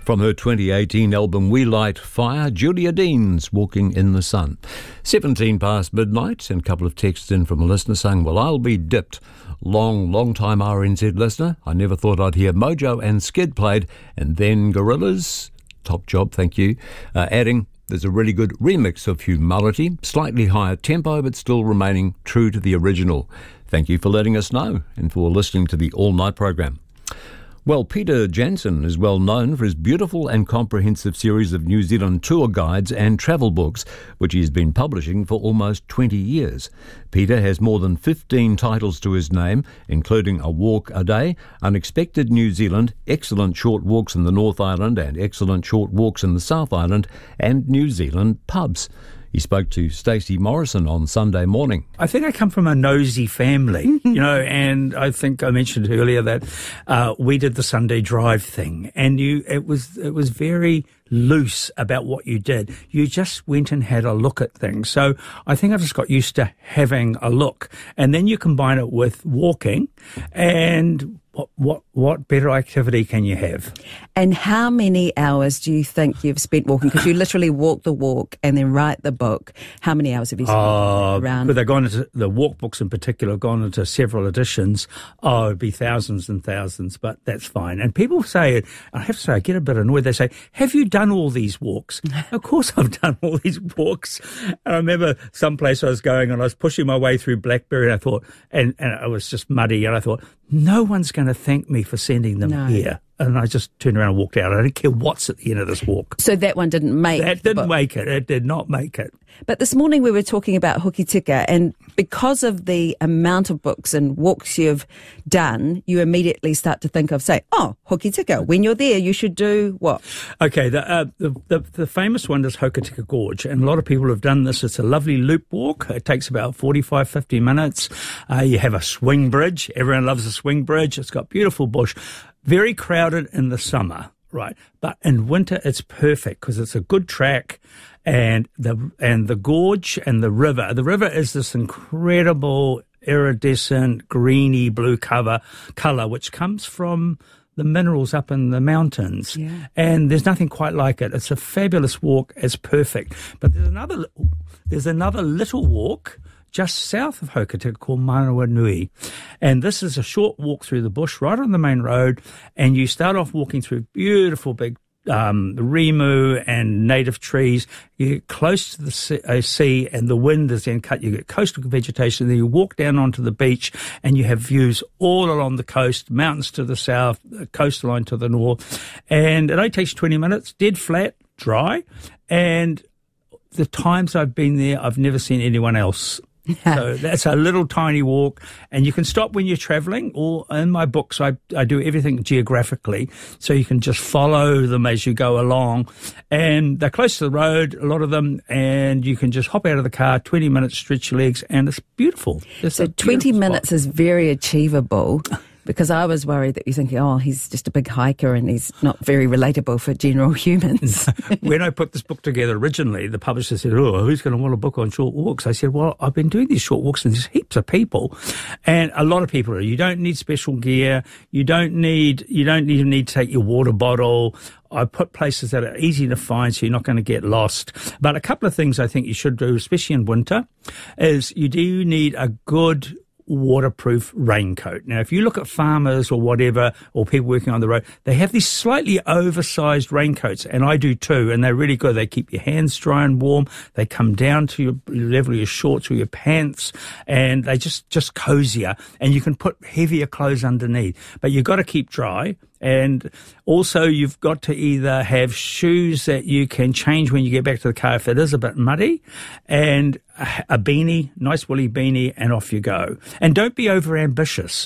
From her 2018 album We Light Fire, Julia Deans, Walking in the Sun. 17 past midnight, and a couple of texts in from a listener saying, well, I'll be dipped. Long time RNZ listener. I never thought I'd hear Mojo and Skid played, and then Gorillaz. Top job, thank you. Adding, there's a really good remix of Humility, slightly higher tempo, but still remaining true to the original. Thank you for letting us know and for listening to the all-night program. Well, Peter Jansen is well known for his beautiful and comprehensive series of New Zealand tour guides and travel books, which he's been publishing for almost 20 years. Peter has more than 15 titles to his name, including A Walk a Day, Unexpected New Zealand, Excellent Short Walks in the North Island and Excellent Short Walks in the South Island, and New Zealand Pubs. He spoke to Stacey Morrison on Sunday morning. I think I come from a nosy family, and I think I mentioned earlier that we did the Sunday drive thing, and it was very loose about what you did. You just went and had a look at things. So I think I've just got used to having a look, and then you combine it with walking, and what better activity can you have? And how many hours do you think you've spent walking? Because you literally walk the walk and then write the book. How many hours have you spent around? They've gone into the walk books in particular, have gone into several editions. It'd be thousands and thousands, but that's fine. And people say, I have to say, I get a bit annoyed. They say, have you done all these walks? Of course I've done all these walks. And I remember someplace I was going and I was pushing my way through Blackberry, and I thought, and it was just muddy, and I thought, no one's going to thank me for sending them here. And I just turned around and walked out. I don't care what's at the end of this walk. So that one didn't make it. That didn't make it. It did not make it. But this morning we were talking about Hokitika, and because of the amount of books and walks you've done, you immediately start to think of, say, Hokitika. When you're there, you should do what? Okay, the famous one is Hokitika Gorge, and a lot of people have done this. It's a lovely loop walk. It takes about 45, 50 minutes. You have a swing bridge. Everyone loves a swing bridge. It's got beautiful bush. Very crowded in the summer, right? But in winter, it's perfect because it's a good track, and the gorge and the river. The river is this incredible iridescent greeny blue colour, which comes from the minerals up in the mountains. Yeah. And there's nothing quite like it. It's a fabulous walk. It's perfect. But there's another little walk just south of Hokitika called Manawa Nui. And this is a short walk through the bush right on the main road, and you start off walking through beautiful big rimu and native trees. You get close to the sea, and the wind is then cut. You get coastal vegetation, then you walk down onto the beach, and you have views all along the coast, mountains to the south, the coastline to the north. And it only takes 20 minutes, dead flat, dry. And the times I've been there, I've never seen anyone else. So that's a little tiny walk, and you can stop when you're travelling, or in my books I do everything geographically, so you can just follow them as you go along. And they're close to the road, a lot of them, and you can just hop out of the car, 20 minutes, stretch your legs, and it's beautiful. So 20 minutes is very achievable. Because I was worried that you're thinking, he's just a big hiker and he's not very relatable for general humans. When I put this book together originally, the publisher said, who's going to want a book on short walks? I said, well, I've been doing these short walks and there's heaps of people. And a lot of people, you don't need special gear. You don't even need to take your water bottle. I put places that are easy to find so you're not going to get lost. But a couple of things I think you should do, especially in winter, is you do need a good waterproof raincoat. Now, if you look at farmers or whatever, or people working on the road, they have these slightly oversized raincoats, and I do too, and they're really good. They keep your hands dry and warm. They come down to your level of your shorts or your pants, and they just cozier, and you can put heavier clothes underneath. But you've got to keep dry. And also you've got to either have shoes that you can change when you get back to the car if it is a bit muddy, and a beanie, nice woolly beanie, and off you go. And don't be over ambitious.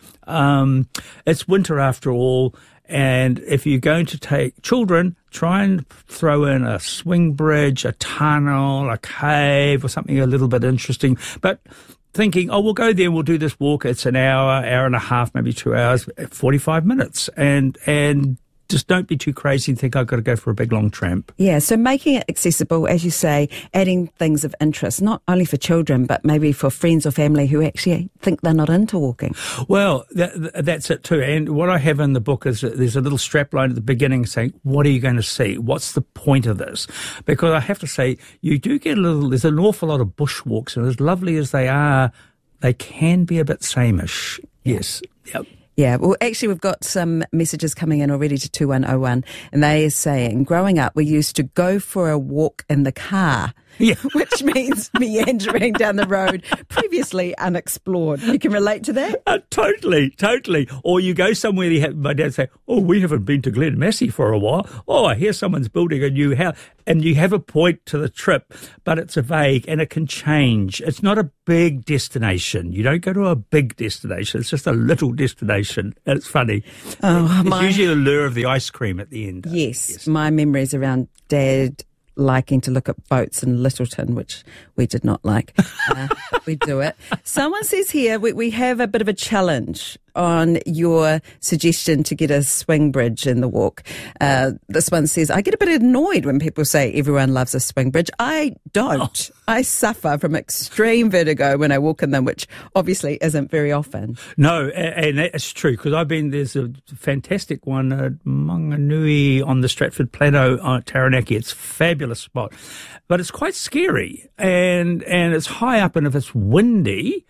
It's winter after all. And if you're going to take children, try and throw in a swing bridge, a tunnel, a cave, or something a little bit interesting. But thinking, we'll go there, we'll do this walk. It's an hour and a half, maybe 2 hours, 45 minutes. And just don't be too crazy and think I've got to go for a big long tramp. Yeah, so making it accessible, as you say, adding things of interest, not only for children, but maybe for friends or family who actually think they're not into walking. Well, that's it too. And what I have in the book is there's a little strapline at the beginning saying, what are you going to see? What's the point of this? Because I have to say, you do get there's an awful lot of bushwalks, and as lovely as they are, they can be a bit sameish. Yes. Yep. Yeah, well, actually, we've got some messages coming in already to 2101, and they are saying, growing up, we used to go for a walk in the car, which means meandering down the road previously unexplored. You can relate to that? Totally. Or you go somewhere, my dad say, oh, we haven't been to Glen Massey for a while. Oh, I hear someone's building a new house. And you have a point to the trip, but it's a vague and it can change. It's not a big destination. You don't go to a big destination. It's just a little destination. And it's funny. It's usually the lure of the ice cream at the end. Yes. My memories around Dad liking to look at boats in Littleton, which we did not like. We do it. Someone says here we have a bit of a challenge on your suggestion to get a swing bridge in the walk. This one says, I get a bit annoyed when people say everyone loves a swing bridge. I don't. I suffer from extreme vertigo when I walk in them, which obviously isn't very often. No, and that's true, because there's a fantastic one at Manganui on the Stratford Plateau at Taranaki. It's a fabulous spot, but it's quite scary, and it's high up, and if it's windy,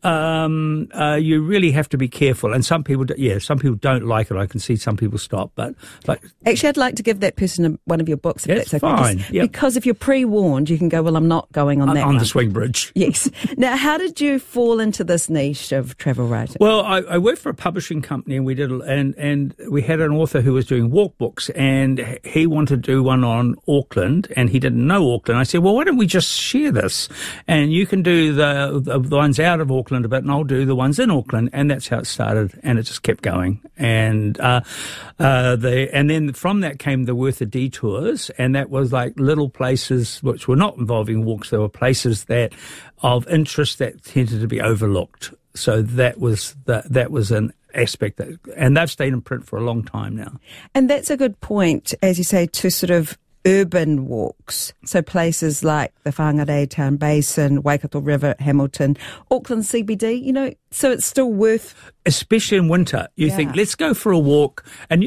you really have to be careful. And some people don't like it. I can see some people stop, but actually, I'd like to give that person one of your books. If that's okay. Fine. Yep. Because if you're pre-warned, you can go, well, I'm not going on that on the swing bridge. Yes. Now, how did you fall into this niche of travel writing? Well, I worked for a publishing company, and we had an author who was doing walk books, and he wanted to do one on Auckland, and he didn't know Auckland. I said, well, why don't we just share this, and you can do the ones out of Auckland a bit, and I'll do the ones in Auckland. And that's how it started, and it just kept going. And then from that came the Worth of Detours, and that was like little places which were not involving walks. There were places that of interest that tended to be overlooked. So that was an aspect and they've stayed in print for a long time now. And that's a good point, as you say, to sort of urban walks, so places like the Whangarei Town Basin, Waikato River, Hamilton, Auckland CBD, so it's still worth... Especially in winter, you think, let's go for a walk, and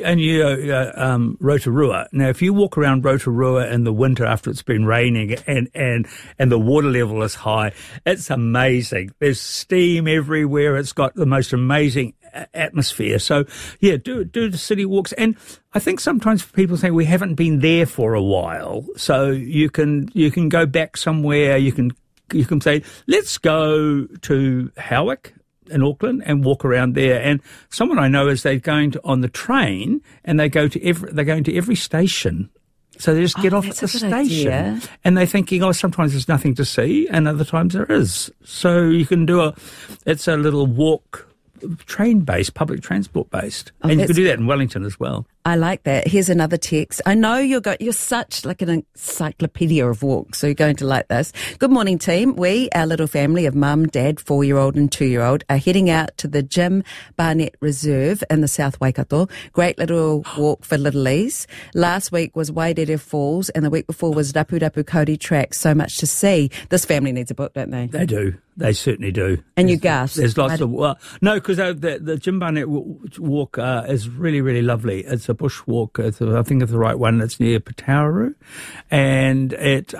Rotorua. Now, if you walk around Rotorua in the winter after it's been raining and the water level is high, it's amazing. There's steam everywhere. It's got the most amazing atmosphere. So, yeah, do the city walks. And I think sometimes people say we haven't been there for a while, so you can go back somewhere. You can say, let's go to Howick in Auckland and walk around there. And someone I know is they're going on the train, and they're going to every station. So they just get off at the station, and they're thinking, sometimes there's nothing to see, and other times there is. So you can it's a little walk, train-based, public transport-based. And you could do that in Wellington as well. I like that. Here's another text. I know you're such like an encyclopedia of walks, so you're going to like this. Good morning, team. We, our little family of mum, dad, 4-year-old and 2-year-old, are heading out to the Jim Barnett Reserve in the South Waikato. Great little walk for littlies. Last week was Wairere Falls, and the week before was Rapu Rapu Kauri Track. So much to see. This family needs a book, don't they? They do. They certainly do. And you gasp. There's lots of... no, because the Jim Barnett walk is really, really lovely. It's a bushwalk. I think it's the right one. It's near Patauru, and it's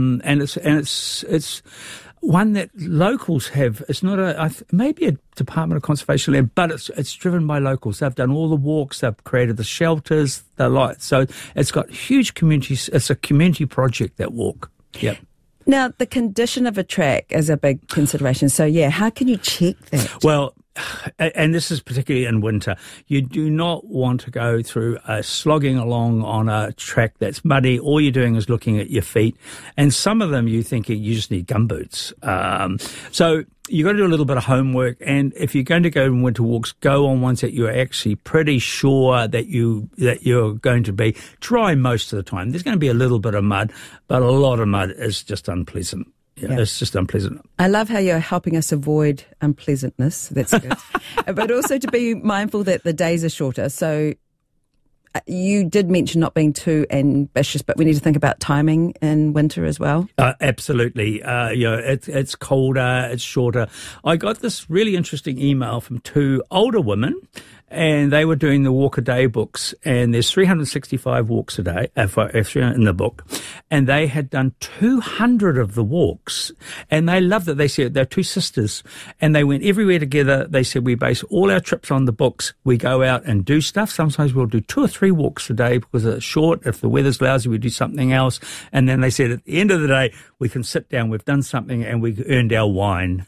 one that locals have. It's not maybe a Department of Conservation land, but it's driven by locals. They've done all the walks. They've created the shelters, the lights. So it's got huge communities. It's a community project, that walk. Yep. Now, the condition of a track is a big consideration. So, how can you check that? Well, and this is particularly in winter, you do not want to go through slogging along on a track that's muddy. All you're doing is looking at your feet. And some of them you think you just need gumboots. So you've got to do a little bit of homework. And if you're going to go on winter walks, go on ones that you're actually pretty sure that you're going to be dry most of the time. There's going to be a little bit of mud, but a lot of mud is just unpleasant. Yeah, it's just unpleasant. I love how you're helping us avoid unpleasantness. That's good. But also to be mindful that the days are shorter. So you did mention not being too ambitious, but we need to think about timing in winter as well. Absolutely. It's colder, it's shorter. I got this really interesting email from two older women, and they were doing the walk a day books, and there's 365 walks a day in the book, and they had done 200 of the walks, and they loved it. They said they're two sisters, and they went everywhere together. They said we base all our trips on the books. We go out and do stuff. Sometimes we'll do 2 or 3 walks a day because it's short. If the weather's lousy, we do something else. And then they said at the end of the day, we can sit down, we've done something, and we earned our wine.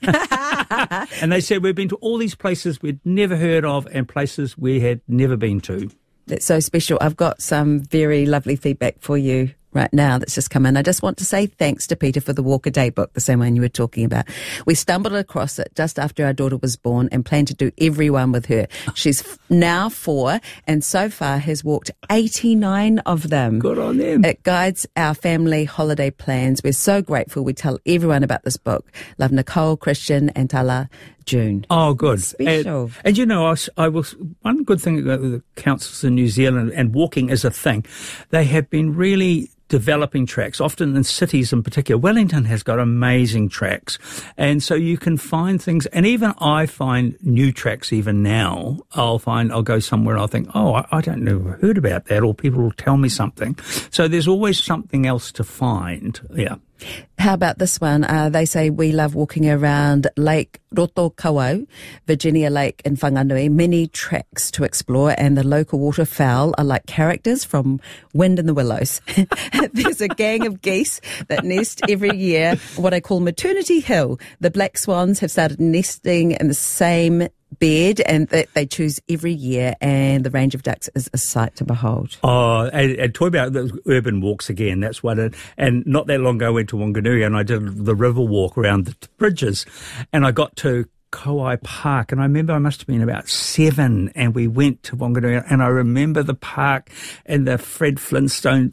And they said we've been to all these places we'd never heard of and places we had never been to. That's so special. I've got some very lovely feedback for you right now that's just come in. I just want to say thanks to Peter for the Walk a Day book, the same one you were talking about. We stumbled across it just after our daughter was born and plan to do every one with her. She's now 4 and so far has walked 89 of them. Good on them. It guides our family holiday plans. We're so grateful. We tell everyone about this book. Love, Nicole, Christian, and Tala. June. Oh, good. Special. And you know, I was one good thing about the councils in New Zealand and walking is a thing. They have been really developing tracks, often in cities in particular. Wellington has got amazing tracks. And so you can find things, and even I find new tracks even now. I'll go somewhere and I'll think, oh, I don't know, heard about that, or people will tell me something. So there's always something else to find. Yeah. How about this one? They say we love walking around Lake Rotokawau, Virginia Lake in Whanganui. Many tracks to explore, and the local waterfowl are like characters from Wind in the Willows. There's a gang of geese that nest every year, what I call Maternity Hill. The black swans have started nesting in the same bed, and they choose every year, and the range of ducks is a sight to behold. Oh, and talk about the urban walks again. That's what and not that long ago I went to Wanganui and I did the river walk around the bridges, and I got to Kauai Park, and I remember I must have been about 7, and we went to Wanganui, and I remember the park and the Fred Flintstone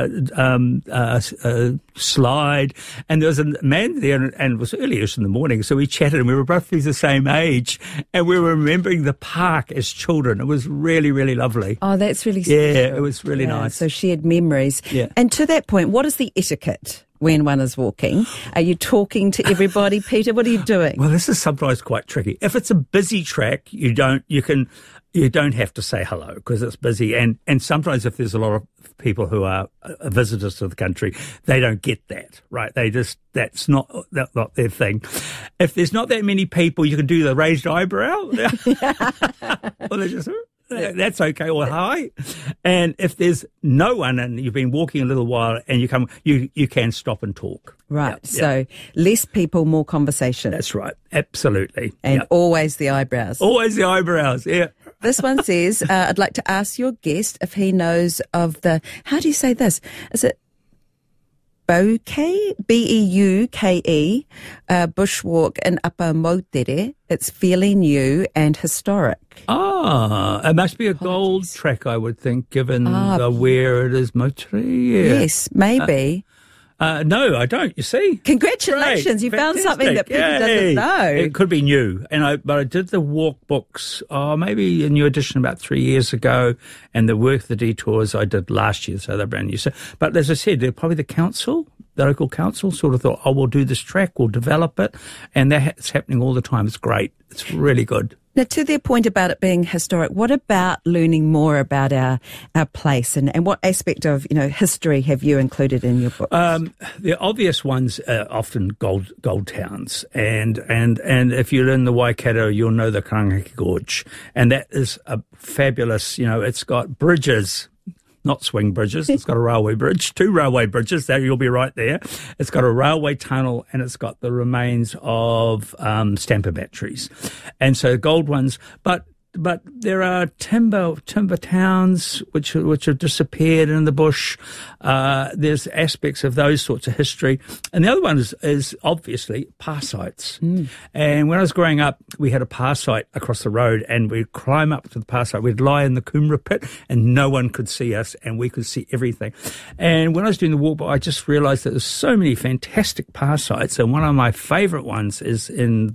slide, and there was a man there, and it was early-ish in the morning, so we chatted, and we were roughly the same age, and we were remembering the park as children. It was really, really lovely. Oh, that's really special. Yeah, it was really nice. So shared memories. Yeah. And to that point, what is the etiquette when one is walking? Are you talking to everybody, Peter? What are you doing? Well, this is sometimes quite tricky. If it's a busy track, you don't have to say hello because it's busy. And sometimes if there's a lot of people who are visitors to the country, they don't get that, right? That's not their thing. If there's not that many people, you can do the raised eyebrow. Or they just... That's okay, or hi. And if there's no one and you've been walking a little while and you can stop and talk. Right. Yep. So less people, more conversation. That's right. Absolutely. And always the eyebrows. Always the eyebrows, yeah. This one says, I'd like to ask your guest if he knows of the, how do you say this? Is it Beuke, Beuke, bushwalk in Upper Moutere? It's fairly new and historic. It must be a gold track, I would think, given where it is, Moutere. Yeah. Yes, maybe. No, I don't. You see, congratulations! Great. You found something that people doesn't know. It could be new, but I did the walk books. Maybe a new edition about 3 years ago, and the work, the detours I did last year, so they're brand new. So, but as I said, they're probably the local council, sort of thought, we'll do this track, we'll develop it, and that's happening all the time. It's great. It's really good. Now, to their point about it being historic, what about learning more about our place and what aspect of history have you included in your book? The obvious ones are often gold towns, and if you're in the Waikato, you'll know the Karangahake Gorge, and that is a fabulous. It's got bridges. Not swing bridges. It's got a railway bridge, 2 railway bridges. There, you'll be right there. It's got a railway tunnel, and it's got the remains of stamper batteries, and so gold ones. But there are timber towns which have disappeared in the bush. There's aspects of those sorts of history, and the other one is obviously par sites. And when I was growing up, we had a par site across the road, and we'd climb up to the par site. We'd lie in the Coomera pit, and no one could see us, and we could see everything. And when I was doing the walk, I just realised that there's so many fantastic par sites, and one of my favourite ones is in the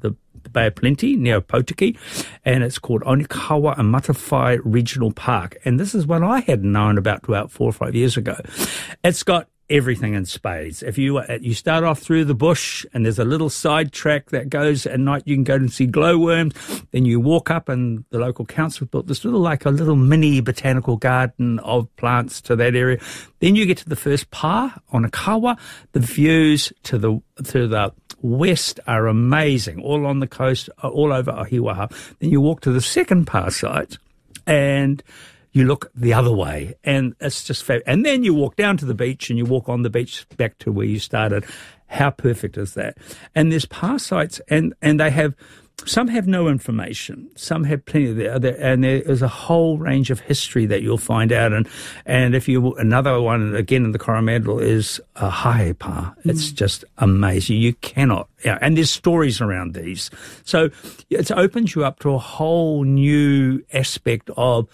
the Bay of Plenty near Potiki, and it's called Onikawa and Matawhai Regional Park. And this is one I hadn't known about 4 or 5 years ago. It's got everything in spades. If you start off through the bush and there's a little side track that goes at night, you can go and see glowworms. Then you walk up and the local council built this little mini botanical garden of plants to that area. Then you get to the first pa, Onikawa. The views to the west are amazing, all on the coast, all over Ohiwaha. Then you walk to the second pa site and you look the other way, and it's just fabulous. And then you walk down to the beach, and you walk on the beach back to where you started. How perfect is that? And there's pa sites, and they have, some have no information, some have plenty there, and there is a whole range of history that you'll find out. And if you, another one, again in the Coromandel, is a Haepa. It's just amazing. You cannot, and there's stories around these. So it opens you up to a whole new aspect of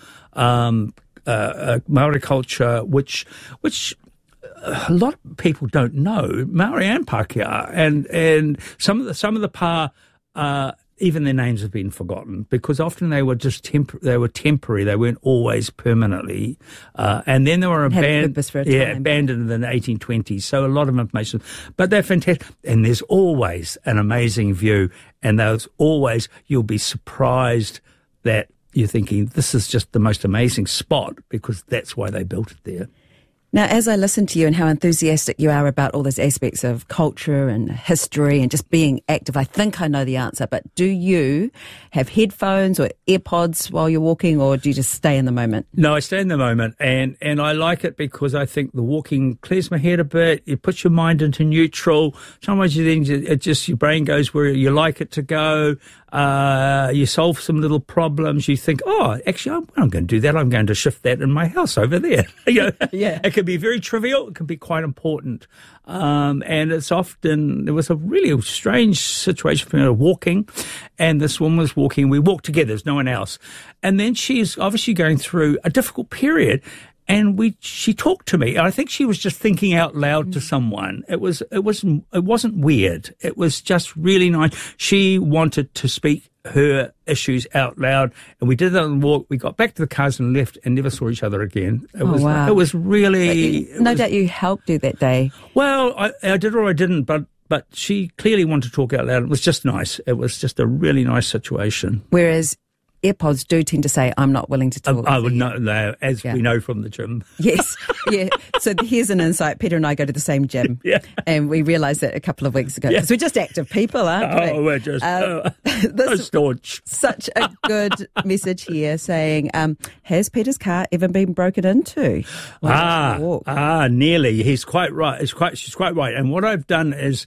Maori culture, which a lot of people don't know. Maori and Pākehā, and some of the pa, even their names have been forgotten because often they were just temporary. They weren't always permanently, and then they were abandoned in the 1820s. So a lot of information, but they're fantastic. And there's always an amazing view, and there's always, you'll be surprised that you're thinking, this is just the most amazing spot because that's why they built it there. Now, as I listen to you and how enthusiastic you are about all those aspects of culture and history and just being active, I think I know the answer, but do you have headphones or AirPods while you're walking, or do you just stay in the moment? No, I stay in the moment, and I like it because I think the walking clears my head a bit. It puts your mind into neutral. Sometimes your brain goes where you like it to go. You solve some little problems. You think, actually, I'm going to do that. I'm going to shift that in my house over there. Yeah. It can be very trivial. It can be quite important. And it's often, there was a really strange situation for me walking, and this woman was walking. We walked together. There's no one else. And then she's obviously going through a difficult period. And she talked to me. I think she was just thinking out loud to someone. It wasn't weird. It was just really nice. She wanted to speak her issues out loud, and we did that on the walk. We got back to the cars and left, and never saw each other again. Wow. It was really. No doubt you helped do that day. Well, I did or I didn't, but she clearly wanted to talk out loud. It was just nice. It was just a really nice situation. Whereas AirPods do tend to say, I'm not willing to talk. I would know, as we know from the gym. Yes, yeah. So here's an insight. Peter and I go to the same gym. Yeah. And we realised that a couple of weeks ago. Because we're just active people, aren't we? Oh, we're just staunch. Such a good message here saying, has Peter's car ever been broken into? Nearly. He's quite right. She's quite right. And what I've done is,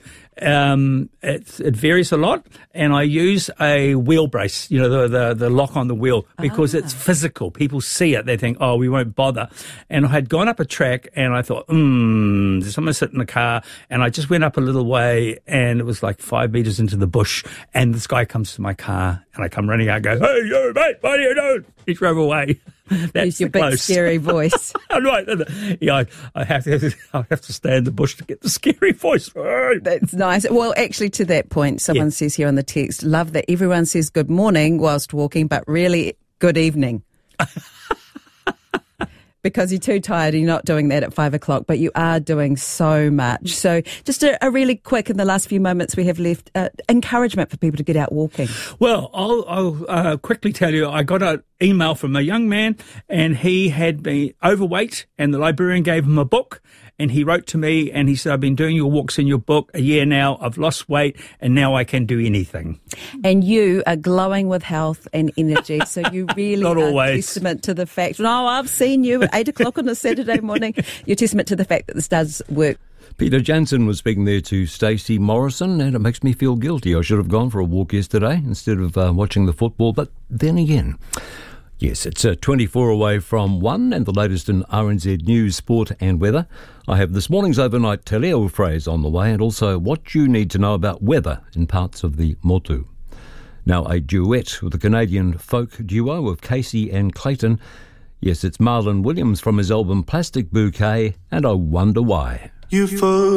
it varies a lot, and I use a wheel brace, the lock on the wheel, because it's physical. People see it, they think, we won't bother. And I had gone up a track, and I thought, there's someone sitting in the car, and I just went up a little way, and it was like 5 meters into the bush, and this guy comes to my car, and I come running out and go, hey, you mate, what are you doing? He drove away. That's your big scary voice. Right. Yeah, I have to stay in the bush to get the scary voice. That's nice. Well, actually, to that point, someone says here on the text, love that everyone says good morning whilst walking, but really good evening. Because you're too tired and you're not doing that at 5 o'clock, but you are doing so much. So just a really quick, in the last few moments we have left, encouragement for people to get out walking. Well, I'll quickly tell you, I got an email from a young man, and he had been overweight, and the librarian gave him a book. And he wrote to me and he said, I've been doing your walks in your book a year now. I've lost weight and now I can do anything. And you are glowing with health and energy. So you really Not are always. testament to the fact. No, I've seen you at 8 o'clock on a Saturday morning. You're testament to the fact that this does work. Peter Jansen was speaking there to Stacey Morrison, and it makes me feel guilty. I should have gone for a walk yesterday instead of watching the football. But then again, yes, it's 24 away from 1, and the latest in RNZ News, Sport and Weather. I have this morning's overnight te leo phrase on the way, and also what you need to know about weather in parts of the Motu. Now, a duet with the Canadian folk duo of Casey and Clayton. Yes, it's Marlon Williams from his album Plastic Bouquet, and I Wonder Why.